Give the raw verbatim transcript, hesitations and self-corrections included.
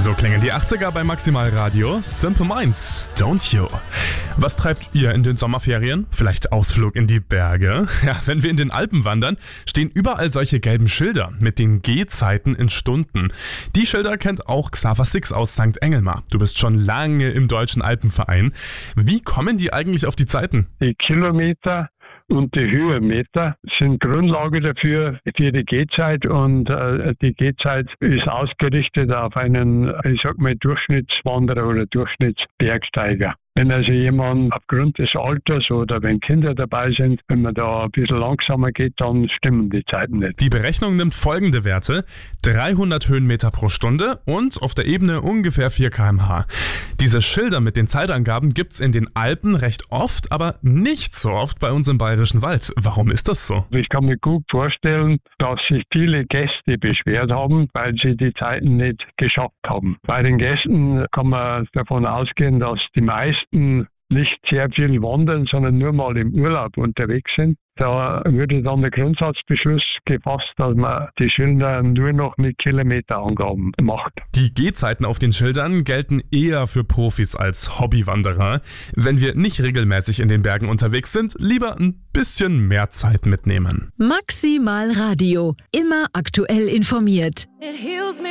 So klingen die achtziger bei Maximal Radio. Simple Minds, don't you? Was treibt ihr in den Sommerferien? Vielleicht Ausflug in die Berge? Ja, wenn wir in den Alpen wandern, stehen überall solche gelben Schilder mit den Gehzeiten in Stunden. Die Schilder kennt auch Xaver Six aus Sankt Engelmar. Du bist schon lange im Deutschen Alpenverein. Wie kommen die eigentlich auf die Zeiten? Die Kilometer und die Höhenmeter sind Grundlage dafür, für die Gehzeit, und äh, die Gehzeit ist ausgerichtet auf einen, ich sag mal, Durchschnittswanderer oder Durchschnittsbergsteiger. Wenn also jemand aufgrund des Alters oder wenn Kinder dabei sind, wenn man da ein bisschen langsamer geht, dann stimmen die Zeiten nicht. Die Berechnung nimmt folgende Werte: dreihundert Höhenmeter pro Stunde und auf der Ebene ungefähr vier Kilometer pro Stunde. Diese Schilder mit den Zeitangaben gibt's in den Alpen recht oft, aber nicht so oft bei uns im Bayerischen Wald. Warum ist das so? Ich kann mir gut vorstellen, dass sich viele Gäste beschwert haben, weil sie die Zeiten nicht geschafft haben. Bei den Gästen kann man davon ausgehen, dass die meisten nicht sehr viel wandern, sondern nur mal im Urlaub unterwegs sind. Da würde dann der Grundsatzbeschluss gefasst, dass man die Schilder nur noch mit Kilometerangaben macht. Die Gehzeiten auf den Schildern gelten eher für Profis als Hobbywanderer. Wenn wir nicht regelmäßig in den Bergen unterwegs sind, lieber ein bisschen mehr Zeit mitnehmen. Maximal Radio. Immer aktuell informiert.